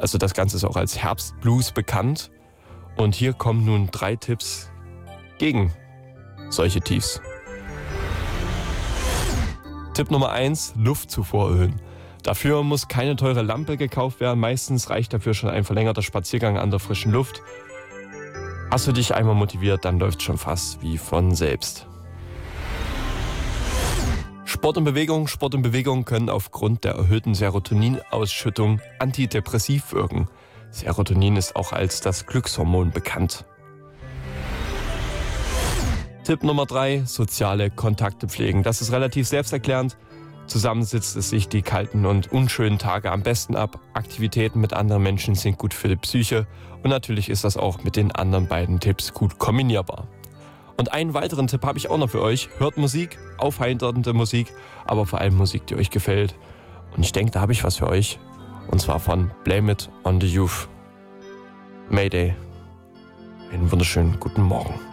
Also das Ganze ist auch als Herbstblues bekannt. Und hier kommen nun 3 Tipps gegen solche Tiefs. Tipp Nummer 1, Luftzufuhr erhöhen. Dafür muss keine teure Lampe gekauft werden. Meistens reicht dafür schon ein verlängerter Spaziergang an der frischen Luft. Hast du dich einmal motiviert, dann läuft es schon fast wie von selbst. Sport und Bewegung können aufgrund der erhöhten Serotoninausschüttung antidepressiv wirken. Serotonin ist auch als das Glückshormon bekannt. Tipp Nummer 3, soziale Kontakte pflegen. Das ist relativ selbsterklärend. Zusammen sitzt es sich die kalten und unschönen Tage am besten ab. Aktivitäten mit anderen Menschen sind gut für die Psyche. Und natürlich ist das auch mit den anderen beiden Tipps gut kombinierbar. Und einen weiteren Tipp habe ich auch noch für euch. Hört Musik, aufheiternde Musik, aber vor allem Musik, die euch gefällt. Und ich denke, da habe ich was für euch. Und zwar von Blame It on the Youth. Mayday. Einen wunderschönen guten Morgen.